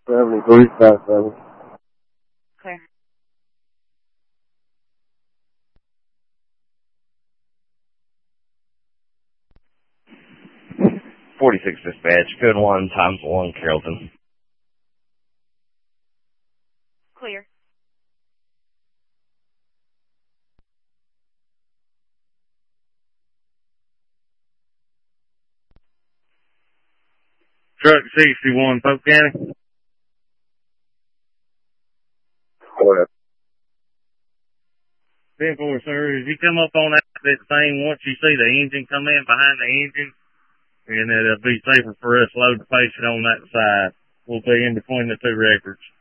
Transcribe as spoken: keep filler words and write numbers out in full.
seventy-three, five seven. Clear. forty-six dispatch, code one times one, Carrollton. Clear. Truck sixty-one, Polk County. Go ahead. ten four, sir. If you come up on that, that thing, once you see the engine come in behind the engine, and it'll be safer for us to load the patient on that side. We'll be in between the two records.